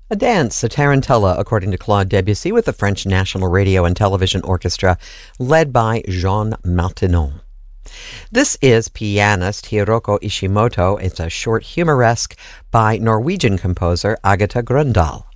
A dance, a tarantella, according to Claude Debussy, with the French National Radio and Television Orchestra, led by Jean Martinon. This is pianist Hiroko Ishimoto. It's a short humoresque by Norwegian composer Agatha Grøndahl.